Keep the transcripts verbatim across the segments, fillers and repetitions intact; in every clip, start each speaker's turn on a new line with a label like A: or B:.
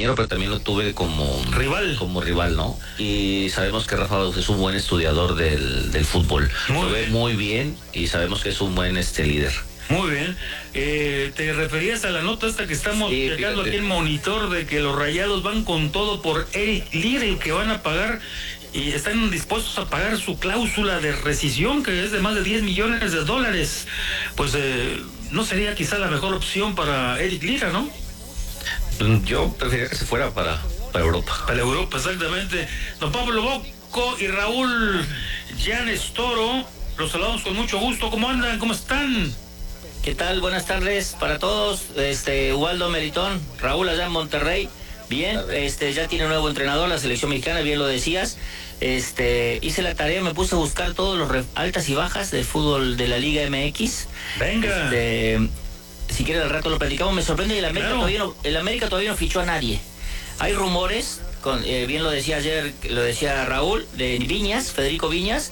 A: compañero, pero también lo tuve como
B: rival,
A: como rival, ¿no? Y sabemos que Rafa es un buen estudiador del, del fútbol,
B: muy
A: lo ve
B: bien.
A: muy bien y sabemos que es un buen este líder.
B: Muy bien. Eh, ¿Te referías a la nota esta que estamos
A: Sí,
B: checando
A: fíjate.
B: aquí en monitor de que los Rayados van con todo por Eric Lira, que van a pagar y están dispuestos a pagar su cláusula de rescisión, que es de más de diez millones de dólares? Pues eh, no sería quizá la mejor opción para Eric Lira, ¿no?
A: Yo preferiría que se fuera para, para Europa.
B: Para Europa, exactamente. Don Pablo Bocco y Raúl Llanes Toro, los saludamos con mucho gusto. ¿Cómo andan? ¿Cómo están?
C: ¿Qué tal? Buenas tardes para todos. Este, Ubaldo Melitón, Raúl allá en Monterrey. Bien, este, ya tiene un nuevo entrenador, la selección mexicana, bien lo decías. Este, hice la tarea, me puse a buscar todos los altas y bajas del fútbol de la Liga M X.
B: Venga.
C: Este, si quieren al rato lo platicamos. Me sorprende que el América,
B: Claro.
C: todavía, no, el América todavía no fichó a nadie. Hay rumores, con, eh, bien lo decía ayer, lo decía Raúl, de Viñas, Federico Viñas,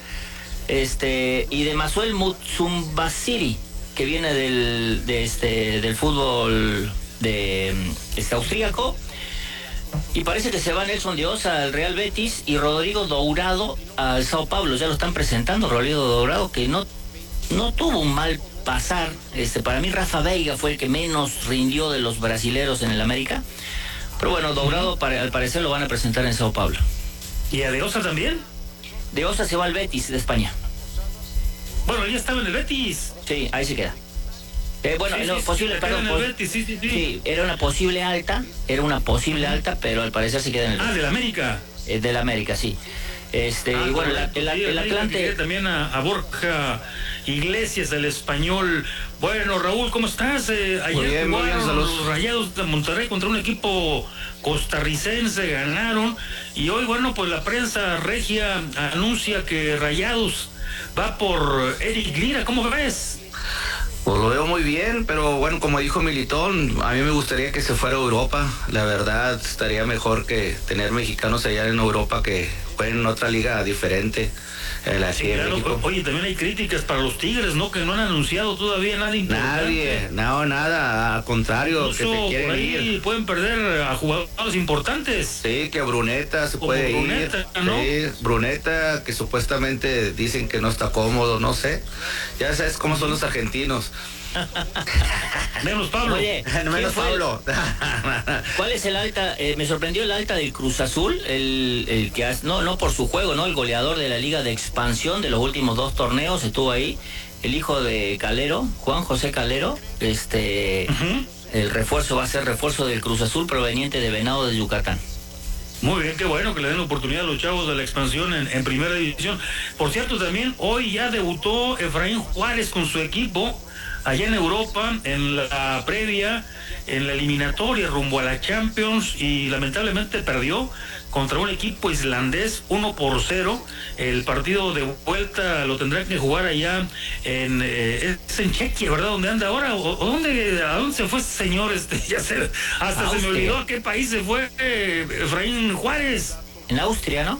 C: este, y de Masuel Mutsumbasiri, que viene del, de este, del fútbol de este, austríaco. Y parece que se va Nelson Dios al Real Betis y Rodrigo Dourado al Sao Paulo. Ya lo están presentando, Rodrigo Dourado, que no, no tuvo un mal pasar. Este, para mí Rafa Veiga fue el que menos rindió de los brasileros en el América. Pero bueno, Dourado para, al parecer lo van a presentar en Sao Paulo.
B: ¿Y a De Osa también?
C: De Osa se va al Betis de España.
B: Bueno, él ya estaba en el Betis.
C: Sí, ahí se queda. Eh, bueno,
B: Sí,
C: no,
B: sí,
C: posible,
B: sí,
C: perdón,
B: queda en el
C: pues,
B: Betis, sí, sí, sí.
C: sí, era una posible alta, era una posible alta, pero al parecer se queda en el
B: Ah,
C: Betis.
B: del América.
C: Eh, del América, sí. Este,
B: Ah,
C: y bueno, el,
B: correcto,
C: el,
B: sí,
C: el
B: América, que
C: Atlante.
B: quiere también a, a Borja Iglesias, el español. Bueno, Raúl, ¿cómo estás? Eh, ayer
A: Muy bien, muy bien,
B: jugaron
A: saludos.
B: los Rayados de Monterrey contra un equipo costarricense, ganaron. Y hoy, bueno, pues la prensa regia anuncia que Rayados va por Eric Lira. ¿Cómo ves?
A: Pues lo veo muy bien, pero bueno, como dijo Militón, a mí me gustaría que se fuera a Europa. La verdad, estaría mejor que tener mexicanos allá en Europa que jueguen en otra liga diferente. En la
B: Sí, claro.
A: México.
B: Oye, también hay críticas para los Tigres, ¿no? Que no han anunciado todavía nada importante.
A: Nadie, no, nada, al contrario,
B: Incluso
A: que se
B: por
A: quieren
B: ahí
A: ir.
B: pueden perder a jugadores importantes.
A: Sí, que Bruneta se
B: Como
A: puede
B: Bruneta,
A: ir.
B: ¿no?
A: Sí, Bruneta, que supuestamente dicen que no está cómodo, no sé. Ya sabes cómo son los argentinos.
B: Menos Pablo.
C: Oye, ¿quién
A: Menos
C: fue?
A: Pablo.
C: ¿Cuál es el alta? Eh, me sorprendió el alta del Cruz Azul, el, el que has- no, no por su juego, ¿no? El goleador de la Liga de Expansión de los últimos dos torneos estuvo ahí, el hijo de Calero, Juan José Calero, este,
B: Ujú.
C: el refuerzo va a ser refuerzo del Cruz Azul proveniente de Venado de Yucatán.
B: Muy bien, qué bueno que le den la oportunidad a los chavos de la expansión en, en primera división. Por cierto, también hoy ya debutó Efraín Juárez con su equipo allá en Europa, en la previa, en la eliminatoria rumbo a la Champions, y lamentablemente perdió contra un equipo islandés uno por cero. El partido de vuelta lo tendrán que jugar allá en eh, es en Chequia, ¿verdad? ¿Dónde anda ahora? ¿O, o dónde, ¿A dónde se fue este señor? Este, ya se, hasta se me
C: Austria.
B: olvidó a qué país se fue eh, Efraín Juárez.
C: En Austria, ¿no?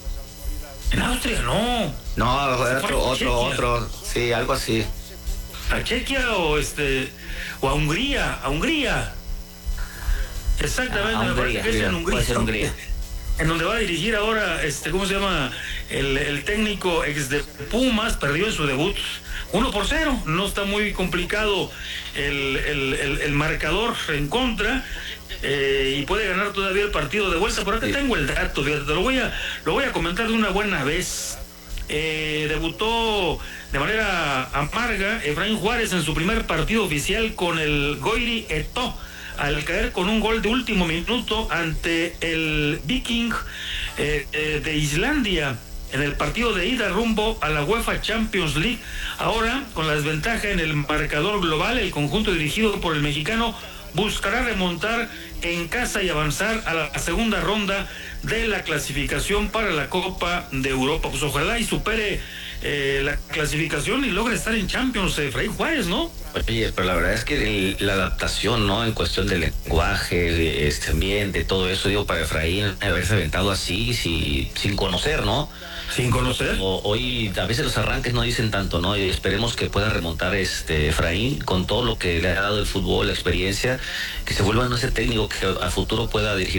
B: En Austria, no.
A: No,
B: Se
A: otro,
B: fue a
A: otro,
B: Chequia.
A: otro. Sí, algo así.
B: A Chequia o este o a Hungría, a Hungría. Exactamente,
C: A- a
B: me parece
C: Hungría,
B: que es en Hungría.
C: puede ser Hungría.
B: En donde va a dirigir ahora, este, ¿cómo se llama? El, el técnico ex de Pumas, perdió en su debut uno por cero. No está muy complicado el, el, el, el marcador en contra. Eh, y puede ganar todavía el partido de vuelta. Por acá
A: Sí.
B: tengo el dato, fíjate, te lo voy a, lo voy a comentar de una buena vez. Eh, debutó de manera amarga Efraín Juárez en su primer partido oficial con el Goiri Eto, al caer con un gol de último minuto ante el Viking eh, eh, de Islandia en el partido de ida rumbo a la UEFA Champions League. Ahora, con la desventaja en el marcador global, el conjunto dirigido por el mexicano buscará remontar en casa y avanzar a la segunda ronda de la clasificación para la Copa de Europa. Pues ojalá y supere eh, la clasificación y logre estar en Champions, eh, Efraín Juárez, ¿no?
A: Oye, pero la verdad es que el- la adaptación, ¿no? En cuestión del lenguaje, de este ambiente, todo eso, digo, para Efraín, haberse aventado así, si, sin conocer, ¿no?
B: Sin conocer.
A: O- hoy a veces los arranques no dicen tanto, ¿no? Y esperemos que pueda remontar este Efraín con todo lo que le ha dado el fútbol, la experiencia, que se vuelva a ser técnico, que a futuro pueda dirigir